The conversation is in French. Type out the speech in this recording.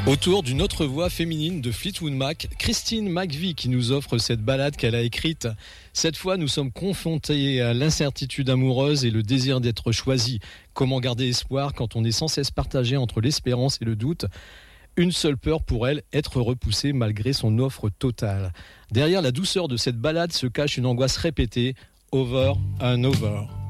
Autour d'une autre voix féminine de Fleetwood Mac, Christine McVie qui nous offre cette ballade qu'elle a écrite. Cette fois, nous sommes confrontés à l'incertitude amoureuse et le désir d'être choisi. Comment garder espoir quand on est sans cesse partagé entre l'espérance et le doute ? Une seule peur pour elle, être repoussée malgré son offre totale. Derrière la douceur de cette ballade se cache une angoisse répétée, over and over.